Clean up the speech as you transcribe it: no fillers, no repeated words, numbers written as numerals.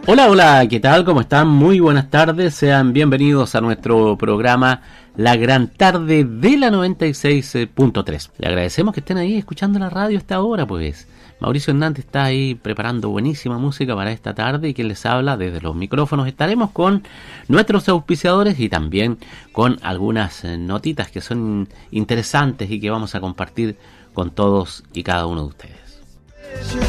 Hola, hola, ¿qué tal? ¿Cómo están? Muy buenas tardes, sean bienvenidos a nuestro programa La Gran Tarde de la 96.3. Le agradecemos que estén ahí escuchando la radio a esta hora, pues. Mauricio Hernández está ahí preparando buenísima música para esta tarde y quien les habla desde los micrófonos. Estaremos con nuestros auspiciadores y también con algunas notitas que son interesantes y que vamos a compartir con todos y cada uno de ustedes.